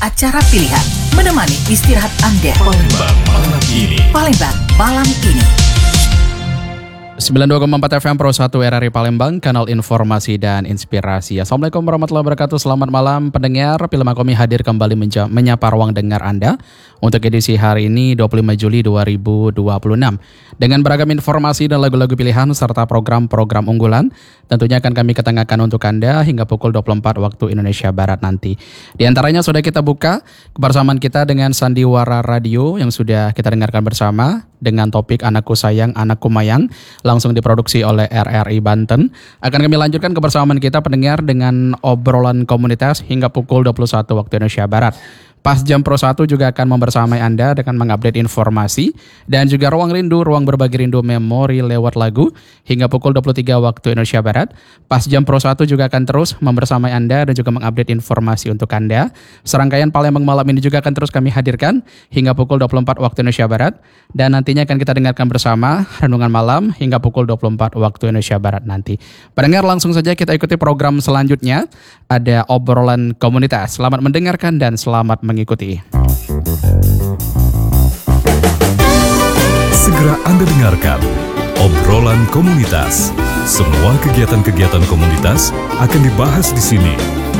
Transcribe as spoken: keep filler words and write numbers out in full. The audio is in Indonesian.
acara pilihan menemani istirahat Anda. Palembang malam ini. Palembang malam ini. sembilan puluh dua koma empat F M Pro satu R R I Palembang, kanal informasi dan inspirasi. Assalamualaikum warahmatullahi wabarakatuh. Selamat malam pendengar. Film Kami hadir kembali menja- menyapa ruang dengar Anda untuk edisi hari ini dua puluh lima Juli dua ribu dua puluh enam. Dengan beragam informasi dan lagu-lagu pilihan serta program-program unggulan, tentunya akan kami ketengahkan untuk Anda hingga pukul dua puluh empat waktu Indonesia Barat nanti. Di antaranya sudah kita buka kebersamaan kita dengan Sandiwara Radio yang sudah kita dengarkan bersama dengan topik Anakku Sayang, Anakku Mayang, langsung diproduksi oleh R R I Banten. Akan kami lanjutkan kebersamaan kita pendengar dengan obrolan komunitas hingga pukul dua puluh satu waktu Indonesia Barat. Pas Jam Pro satu juga akan membersamai Anda dengan mengupdate informasi dan juga Ruang Rindu, ruang berbagi rindu memori lewat lagu hingga pukul dua puluh tiga waktu Indonesia Barat. Pas Jam Pro satu juga akan terus membersamai Anda dan juga mengupdate informasi untuk Anda. Serangkaian Palembang malam ini juga akan terus kami hadirkan hingga pukul dua puluh empat waktu Indonesia Barat dan nantinya akan kita dengarkan bersama Renungan Malam hingga pukul dua puluh empat waktu Indonesia Barat nanti. Pendengar, langsung saja kita ikuti program selanjutnya. Ada obrolan komunitas. Selamat mendengarkan dan selamat mengikuti. Segera Anda dengarkan obrolan komunitas. Semua kegiatan-kegiatan komunitas akan dibahas di sini.